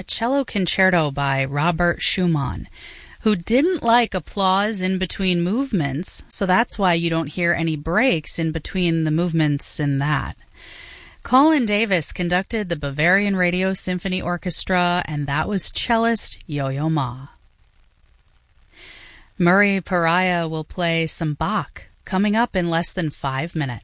cello concerto by Robert Schumann, who didn't like applause in between movements, so that's why you don't hear any breaks in between the movements in that. Colin Davis conducted the Bavarian Radio Symphony Orchestra, and that was cellist Yo-Yo Ma. Murray Pariah will play some Bach, coming up in less than 5 minutes.